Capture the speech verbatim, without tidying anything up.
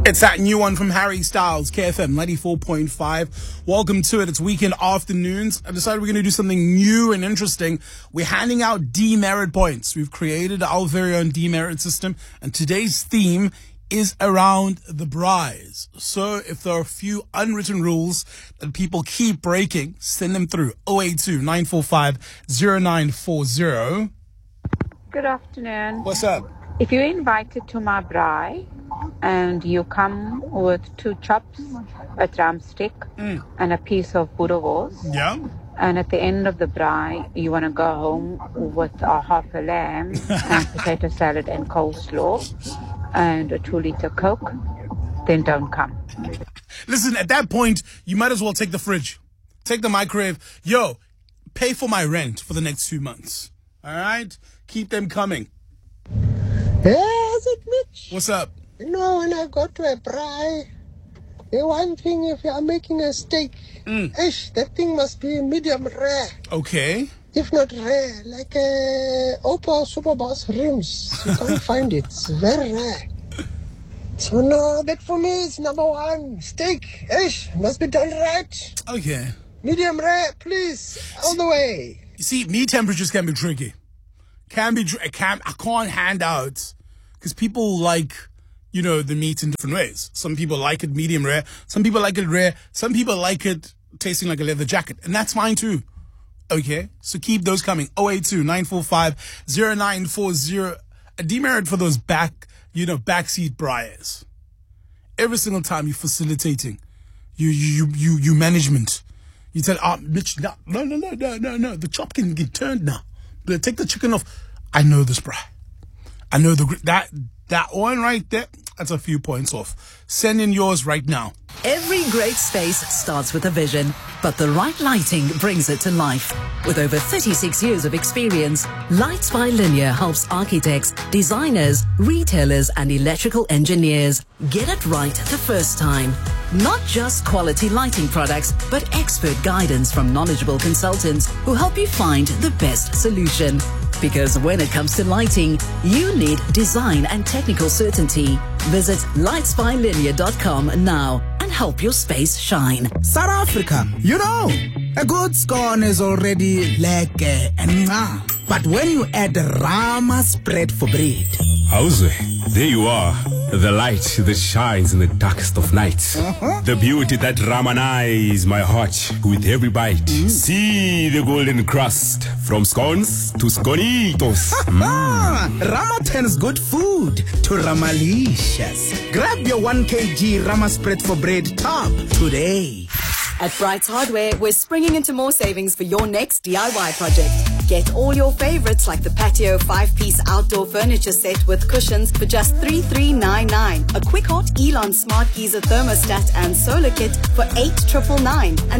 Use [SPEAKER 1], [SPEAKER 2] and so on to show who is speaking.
[SPEAKER 1] It's that new one from Harry Styles, K F M ninety-four point five. Welcome to it. It's weekend afternoons. I decided we're going to do something new and interesting. We're handing out demerit points. We've created our very own demerit system, and today's theme is around the braais. So if there are a few unwritten rules that people keep breaking, send them through oh eight two, nine four five, oh nine four oh.
[SPEAKER 2] Good afternoon.
[SPEAKER 1] What's up?
[SPEAKER 2] If you're invited to my braai and you come with two chops, a drumstick,
[SPEAKER 1] Mm.
[SPEAKER 2] and a piece of boerewors,
[SPEAKER 1] Yeah?
[SPEAKER 2] and at the end of the braai you want to go home with a half a lamb and potato salad and coleslaw and a two litre Coke, then don't come.
[SPEAKER 1] Listen, at that point, you might as well take the fridge. Take the microwave. Yo, pay for my rent for the next few months. All right? Keep them coming.
[SPEAKER 3] Hey, is it Mitch?
[SPEAKER 1] What's up?
[SPEAKER 3] You know, when I go to a braai, the one thing, if you are making a steak,
[SPEAKER 1] Mm.
[SPEAKER 3] ish, that thing must be medium rare.
[SPEAKER 1] Okay.
[SPEAKER 3] If not rare, like a Opel Superboss rims. You can't find it. It's very rare. So no, that for me is number one. Steak, ish, must be done right.
[SPEAKER 1] Okay.
[SPEAKER 3] Medium rare, please, all the way.
[SPEAKER 1] You see, meat temperatures can be tricky. Can be, tr- can, I can't hand out, because people like, you know, the meat in different ways. Some people like it medium rare. Some people like it rare. Some people like it tasting like a leather jacket. And that's fine too. Okay? So keep those coming. oh eight two, nine four five, oh nine four oh. A demerit for those back, you know, backseat braais. Every single time you're facilitating, you, you, you, you management. You tell, ah, Mitch, no, no, no, no, no, no, no. The chop can get turned now. But take the chicken off. I know this, bruh. I know the gr- that that one right there. That's a few points off. Send in yours right now.
[SPEAKER 4] Every great space starts with a vision, but the right lighting brings it to life. With over thirty-six years of experience, Lights by Linear helps architects, designers, retailers, and electrical engineers get it right the first time. Not just quality lighting products, but expert guidance from knowledgeable consultants who help you find the best solution. Because when it comes to lighting, you need design and technical certainty. Visit lights by linear dot com now and help your space shine.
[SPEAKER 5] South Africa, you know, a good scone is already lekker and mwah. But when you add Rama spread for bread.
[SPEAKER 6] How's it? There you are. The light that shines in the darkest of nights.
[SPEAKER 5] Uh-huh.
[SPEAKER 6] The beauty that ramanize my heart with every bite. Mm. See the golden crust from scones to sconitos.
[SPEAKER 5] Mm. Rama turns good food to Ramalicious. Grab your one kilogram Rama spread for bread tub today.
[SPEAKER 7] At Brights Hardware, we're springing into more savings for your next D I Y project. Get all your favorites like the patio five-piece outdoor furniture set with cushions for just three thousand three hundred ninety-nine. A quick hot Elon Smart Geyser thermostat and solar kit for eight thousand nine hundred ninety-nine. And